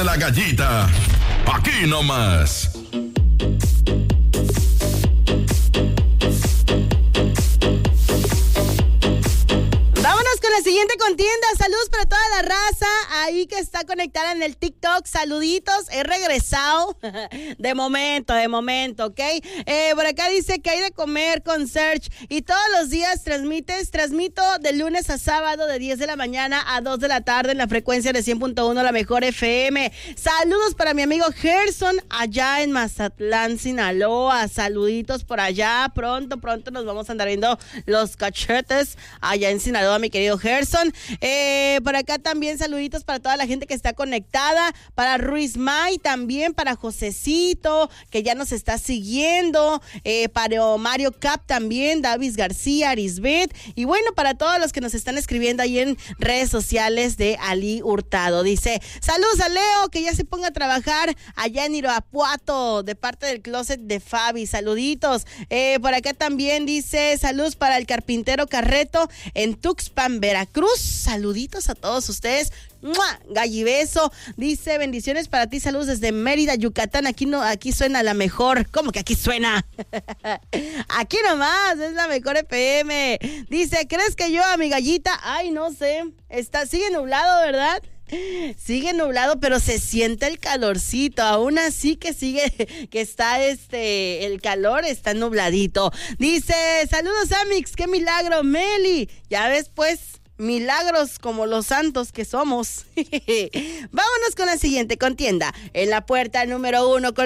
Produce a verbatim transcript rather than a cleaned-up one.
La Gallita, aquí nomás. Vámonos con la siguiente contienda. Saludos para toda la raza ahí que está conectada en el TikTok. Saluditos, he regresado. De momento, de momento, ¿ok? Eh, por acá dice que hay de comer con Serge. Y todos los días transmites, transmito de lunes a sábado de diez de la mañana a dos de la tarde en la frecuencia de cien punto uno, la mejor F M. Saludos para mi amigo Gerson allá en Mazatlán, Sinaloa. Saluditos por allá. Pronto, pronto nos vamos a andar viendo los cachetes allá en Sinaloa, mi querido Gerson. Eh, por acá también saluditos para toda la gente que está conectada, para Ruiz May, también para Josecito, que ya nos está siguiendo, eh, para Mario Cap también, Davis García, Arisbet, y bueno, para todos los que nos están escribiendo ahí en redes sociales de Ali Hurtado. Dice, saludos a Leo, que ya se ponga a trabajar allá en Irapuato, de parte del closet de Fabi. Saluditos. Eh, por acá también dice, saludos para el carpintero Carreto en Tuxpan, Veracruz. Saluditos a todos ustedes. ¡Mua! Gallibeso dice, bendiciones para ti, saludos desde Mérida, Yucatán. Aquí no, aquí suena la mejor. ¿Cómo que aquí suena? Aquí nomás, es la mejor F M. Dice, ¿crees que yo a mi gallita? Ay, no sé. Está, sigue nublado, ¿verdad? Sigue nublado, pero se siente el calorcito. Aún así que sigue, que está este, el calor está nubladito. Dice, saludos Amix, qué milagro, Meli. Ya ves pues, milagros como los santos que somos. Vámonos con la siguiente contienda. En la puerta número uno con